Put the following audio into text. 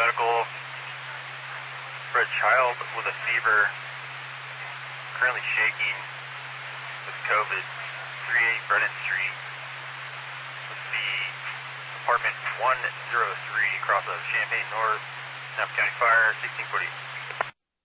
medical for a child with a fever, currently shaking with COVID, 38 Brennan Street. This would be apartment 103 across of Champaign North, Napa County Fire, 1640.